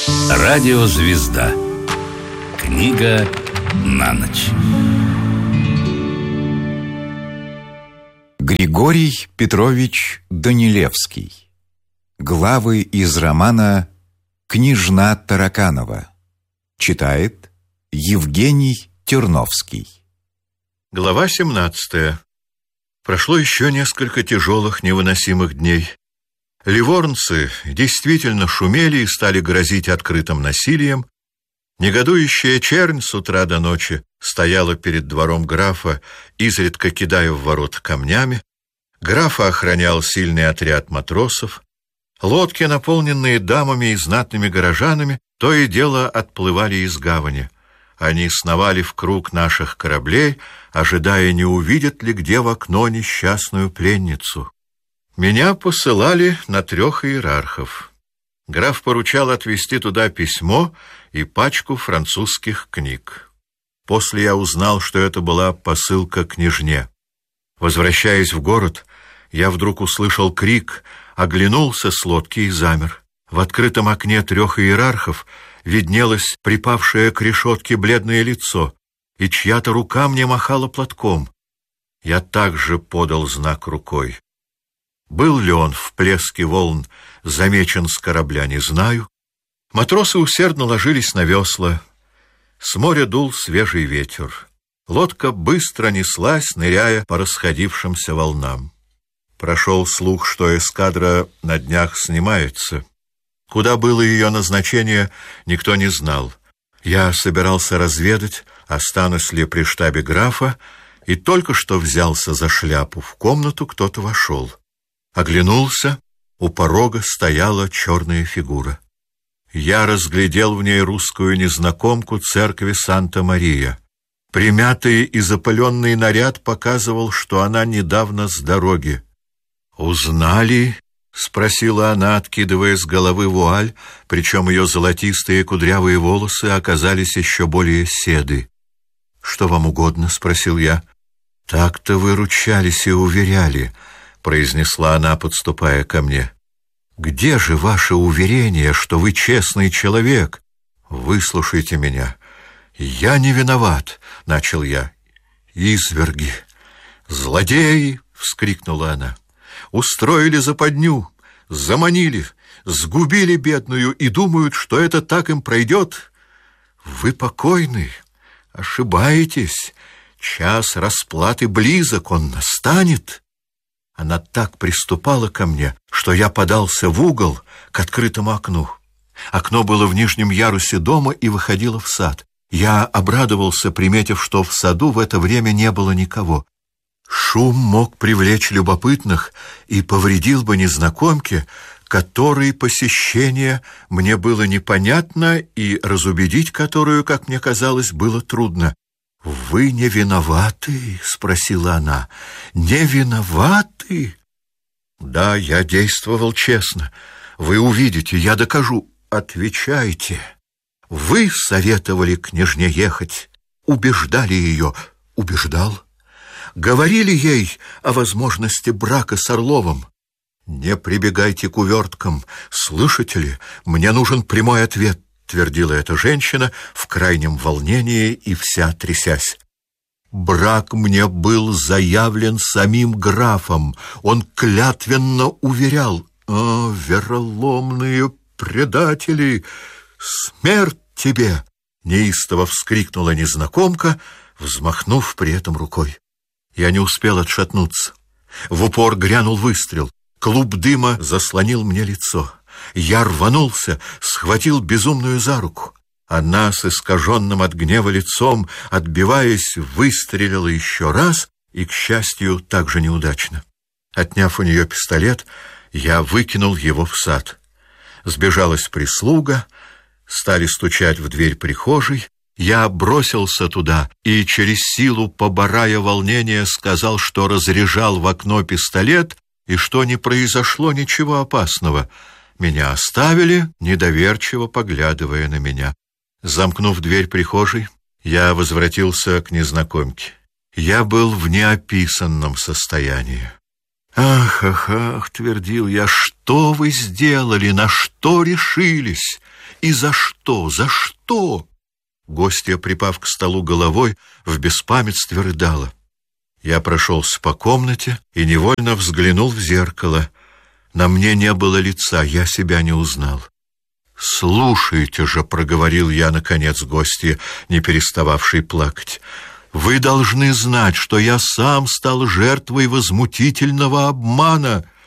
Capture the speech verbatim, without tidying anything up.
Радиозвезда. Книга на ночь. Григорий Петрович Данилевский. Главы из романа «Княжна Тараканова». Читает Евгений Терновский. Глава семнадцатая. Прошло еще несколько тяжелых, невыносимых дней. Ливорнцы действительно шумели и стали грозить открытым насилием. Негодующая чернь с утра до ночи стояла перед двором графа, изредка кидая в ворота камнями. Графа охранял сильный отряд матросов. Лодки, наполненные дамами и знатными горожанами, то и дело отплывали из гавани. Они сновали в круг наших кораблей, ожидая, не увидят ли где в окно несчастную пленницу. Меня посылали на трех иерархов. Граф поручал отвезти туда письмо и пачку французских книг. После я узнал, что это была посылка княжне. Возвращаясь в город, я вдруг услышал крик, оглянулся с лодки и замер. В открытом окне трех иерархов виднелось припавшее к решетке бледное лицо, и чья-то рука мне махала платком. Я также подал знак рукой. Был ли он в плеске волн замечен с корабля, не знаю. Матросы усердно ложились на весла. С моря дул свежий ветер. Лодка быстро неслась, ныряя по расходившимся волнам. Прошел слух, что эскадра на днях снимается. Куда было ее назначение, никто не знал. Я собирался разведать, останусь ли при штабе графа, и только что взялся за шляпу. В комнату кто-то вошел. Оглянулся, у порога стояла черная фигура. Я разглядел в ней русскую незнакомку церкви Санта-Мария. Примятый и запыленный наряд показывал, что она недавно с дороги. «Узнали?» — спросила она, откидывая с головы вуаль, причем ее золотистые кудрявые волосы оказались еще более седы. «Что вам угодно?» — спросил я. «Так-то вы ручались и уверяли», — произнесла она, подступая ко мне. «Где же ваше уверение, что вы честный человек? Выслушайте меня. Я не виноват», — начал я. «Изверги! Злодеи!» — вскрикнула она. «Устроили западню, заманили, сгубили бедную и думают, что это так им пройдет. Вы покойны, ошибаетесь. Час расплаты близок, он настанет». Она так приступала ко мне, что я подался в угол к открытому окну. Окно было в нижнем ярусе дома и выходило в сад. Я обрадовался, приметив, что в саду в это время не было никого. Шум мог привлечь любопытных и повредил бы незнакомке, которой посещение мне было непонятно и разубедить которую, как мне казалось, было трудно. «Вы не виноваты?» — спросила она. «Не виноваты?» «Да, я действовал честно. Вы увидите, я докажу». «Отвечайте. Вы советовали княжне ехать, убеждали ее». «Убеждал. Говорили ей о возможности брака с Орловым». «Не прибегайте к уверткам. Слышите ли, мне нужен прямой ответ», — твердила эта женщина в крайнем волнении и вся трясясь. «Брак мне был заявлен самим графом. Он клятвенно уверял». «О, вероломные предатели! Смерть тебе!» — неистово вскрикнула незнакомка, взмахнув при этом рукой. Я не успел отшатнуться. В упор грянул выстрел. Клуб дыма заслонил мне лицо. Я рванулся, схватил безумную за руку. Она с искаженным от гнева лицом, отбиваясь, выстрелила еще раз и, к счастью, так же неудачно. Отняв у нее пистолет, я выкинул его в сад. Сбежалась прислуга, стали стучать в дверь прихожей. Я бросился туда и, через силу поборая волнение, сказал, что разряжал в окно пистолет и что не произошло ничего опасного. Меня оставили, недоверчиво поглядывая на меня. Замкнув дверь прихожей, я возвратился к незнакомке. Я был в неописанном состоянии. «Ах, ах, ах!» — твердил я. «Что вы сделали? На что решились? И за что? За что?» Гостья, припав к столу головой, в беспамятстве рыдала. Я прошелся по комнате и невольно взглянул в зеркало. На мне не было лица, я себя не узнал. «Слушайте же», — проговорил я, наконец, гостье, не перестававшей плакать, «вы должны знать, что я сам стал жертвой возмутительного обмана».